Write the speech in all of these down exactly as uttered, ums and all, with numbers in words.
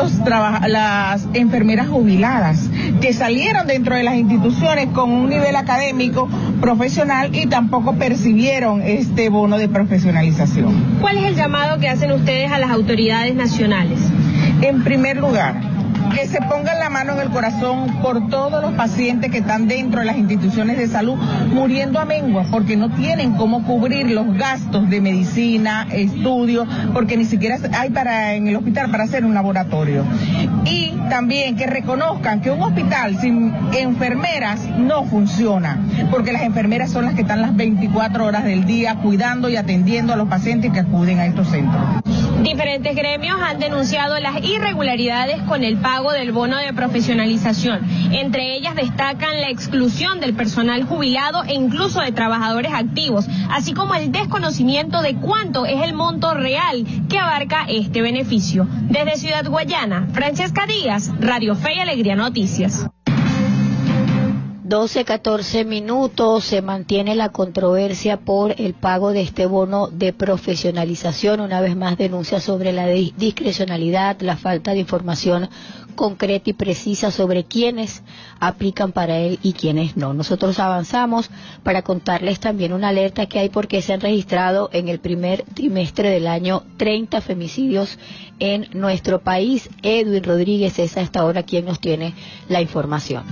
los traba- las enfermeras jubiladas que salieron dentro de las instituciones con un nivel académico profesional y tampoco percibieron este bono de profesionalización. ¿Cuál es el llamado que hacen ustedes a las autoridades nacionales? En primer lugar, que se pongan la mano en el corazón por todos los pacientes que están dentro de las instituciones de salud muriendo a mengua porque no tienen cómo cubrir los gastos de medicina, estudios, porque ni siquiera hay para en el hospital para hacer un laboratorio. Y también que reconozcan que un hospital sin enfermeras no funciona, porque las enfermeras son las que están las veinticuatro horas del día cuidando y atendiendo a los pacientes que acuden a estos centros. Diferentes gremios han denunciado las irregularidades con el pago del bono de profesionalización. Entre ellas destacan la exclusión del personal jubilado e incluso de trabajadores activos, así como el desconocimiento de cuánto es el monto real que abarca este beneficio. Desde Ciudad Guayana, Francesca Díaz, Radio Fe y Alegría Noticias. doce, catorce minutos, se mantiene la controversia por el pago de este bono de profesionalización. Una vez más denuncia sobre la discrecionalidad, la falta de información concreta y precisa sobre quiénes aplican para él y quiénes no. Nosotros avanzamos para contarles también una alerta que hay porque se han registrado en el primer trimestre del año treinta femicidios en nuestro país. Edwin Rodríguez es a esta hora quien nos tiene la información.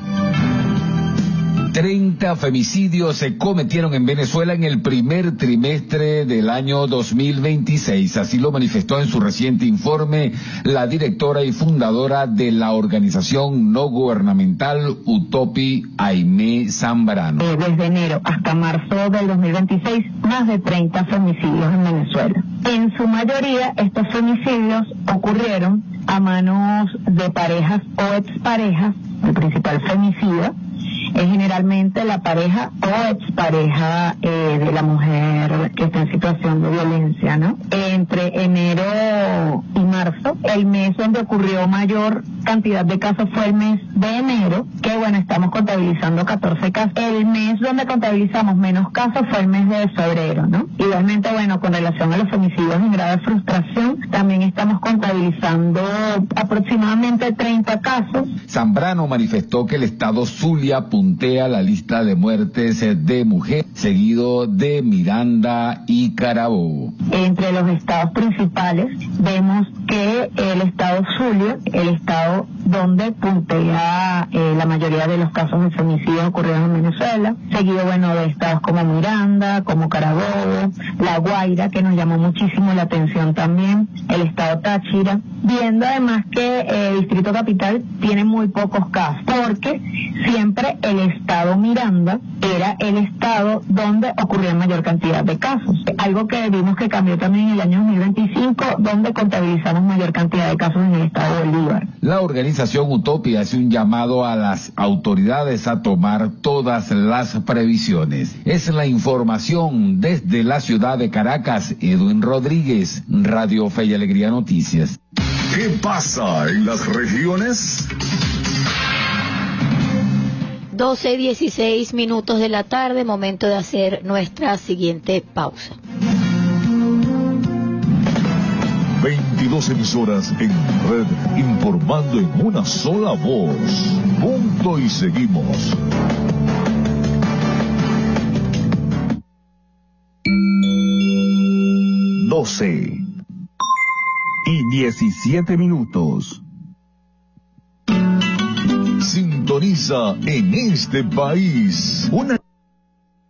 treinta femicidios se cometieron en Venezuela en el primer trimestre del año dos mil veintiséis. Así lo manifestó en su reciente informe la directora y fundadora de la organización no gubernamental Utopi, Aimé Zambrano. Eh, desde enero hasta marzo del dos mil veintiséis, más de treinta femicidios en Venezuela. En su mayoría, estos femicidios ocurrieron a manos de parejas o exparejas. El principal femicida es generalmente la pareja o expareja eh, de la mujer que está en situación de violencia, ¿no? Entre enero y marzo, el mes donde ocurrió mayor cantidad de casos fue el mes de enero, que bueno, estamos contabilizando catorce casos. El mes donde contabilizamos menos casos fue el mes de febrero, ¿no? Igualmente, bueno, con relación a los femicidios en grave frustración, también estamos contabilizando aproximadamente treinta casos. Zambrano manifestó que el estado Zulia puntea la lista de muertes de mujeres, seguido de Miranda y Carabobo. Entre los estados principales vemos que el estado Zulia, el estado donde puntea eh, la mayoría de los casos de femicidio ocurridos en Venezuela, seguido, bueno, de estados como Miranda, como Carabobo, La Guaira, que nos llamó muchísimo la atención también, el estado Táchira, viendo además que eh, el distrito capital tiene muy pocos casos, porque siempre el estado Miranda era el estado donde ocurría mayor cantidad de casos, algo que vimos que cambió también en el año dos mil veinticinco, donde contabilizamos mayor cantidad de casos en el estado de Bolívar. La organización Utopia hace un llamado a las autoridades a tomar todas las previsiones. Es la información desde la ciudad de Caracas. Edwin Rodríguez, Radio Fe y Alegría Noticias. ¿Qué pasa en las regiones? doce, dieciséis minutos de la tarde, momento de hacer nuestra siguiente pausa. veintidós emisoras en red, informando en una sola voz. Punto y seguimos. doce y diecisiete minutos. Sintoniza en este país una